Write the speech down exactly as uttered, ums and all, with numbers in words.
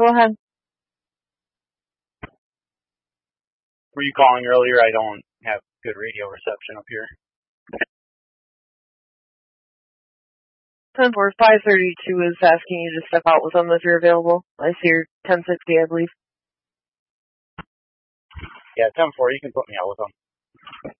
Go ahead. Were you calling earlier? I don't have good radio reception up here. ten four, five thirty-two is asking you to step out with them if you're available. I see you're ten sixty, I believe. Yeah, ten four, you can put me out with them.